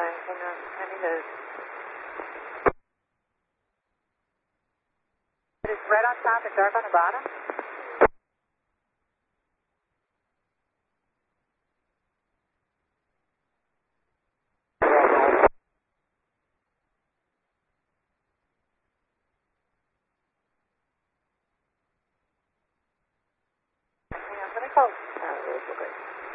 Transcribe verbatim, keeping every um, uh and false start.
hang on, I need to... It is red on top and dark on the bottom? Hang on, let me call... Uh, really quickly.